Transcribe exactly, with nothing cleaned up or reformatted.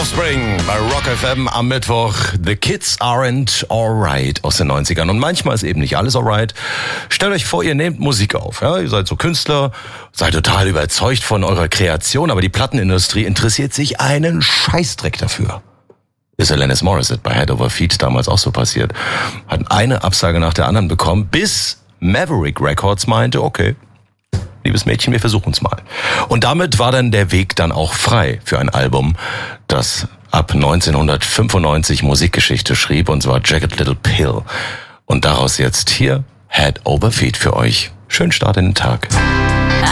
Offspring bei Rock F M am Mittwoch. The Kids Aren't Alright aus den neunzigern. Und manchmal ist eben nicht alles alright. Stellt euch vor, ihr nehmt Musik auf. Ja? Ihr seid so Künstler, seid total überzeugt von eurer Kreation, aber die Plattenindustrie interessiert sich einen Scheißdreck dafür. Ist Alanis Morissette bei Head Over Feet damals auch so passiert. Hat eine Absage nach der anderen bekommen, bis Maverick Records meinte, okay, liebes Mädchen, wir versuchen's mal. Und damit war dann der Weg dann auch frei für ein Album, das ab neunzehnhundertfünfundneunzig Musikgeschichte schrieb, und zwar Jagged Little Pill. Und daraus jetzt hier Head Over Feet für euch. Schönen Start in den Tag.